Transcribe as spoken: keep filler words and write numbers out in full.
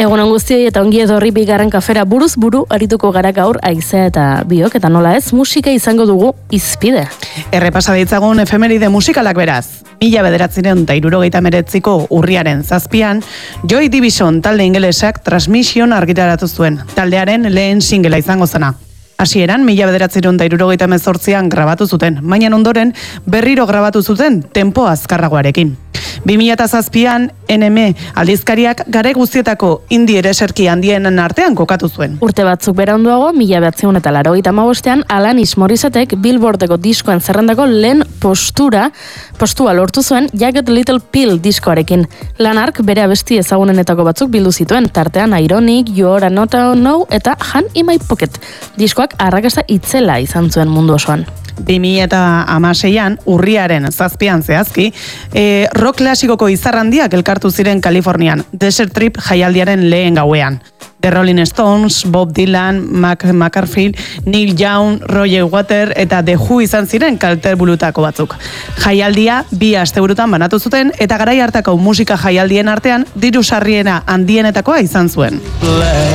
Egunon guztioi eta ongi etorri bigarren kafera buruz buru arituko gara gaur Aizea eta biok, eta nola ez musika izango dugu hizpide. Errepasa ditzagun efemeride musikalak beraz. Mila bederatzireun eta hirurogeita hemeretziko urriaren zazpian, Joy Division talde ingelesak Transmission argitaratu zuen, taldearen lehen singela izango zena. Hasieran mila bederatzireun eta hirurogeita hemezortzian grabatu zuten, baina ondoren berriro grabatu zuten tempo azkarragoarekin. bi mila zazpian N M aldizkariak gare guztietako indie ereserki handienen artean kokatu zuen. Urte batzuk beranduago, mila bederatziehun eta laurogeita hamabostean, Alanis Morissetek Billboardeko diskoen zerrendako lehen postura, postua lortu zuen Jagged Little Pill diskoarekin. Lanark bere abesti ezagunenetako batzuk bildu zituen, tartean Ironic, You're Not Know eta Hand in My Pocket. Diskoak arrakasta itzela izan zuen mundu osoan. bi mila hamaseian, urriaren zazpian zehazki, e, rock klasikoko izar handiak elkartu ziren Kalifornian, Desert Trip jaialdiaren lehen gauean. The Rolling Stones, Bob Dylan, Mac McCarthy, Neil Young, Roger Waters eta The Who izan ziren kalterbulutako batzuk. Jaialdia bi asteburutan banatu zuten eta garai hartako musika jaialdien artean diru sarriena handienetakoa izan zuen.